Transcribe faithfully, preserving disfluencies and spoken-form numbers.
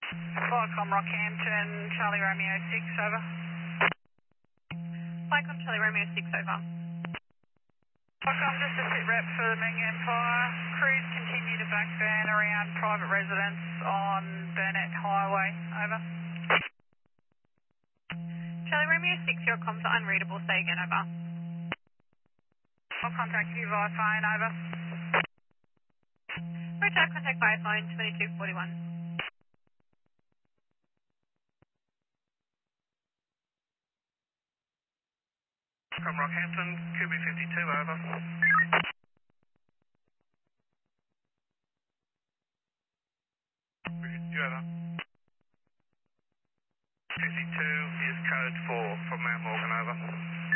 Flycom Rockhampton, Charlie Romeo six, over. Flycom Charlie Romeo six, over. Flycom, just a sit rep for the Ming Empire. Crews continue to back van around private residence on Burnett Highway, over. Charlie Romeo six, your comms are unreadable. Say again, over. I'll contact you via phone, over. Roger, contact via phone twenty-two forty-one. From Rockhampton, Q B fifty-two, over. fifty-two, over. fifty-two is code four from Mount Morgan, over.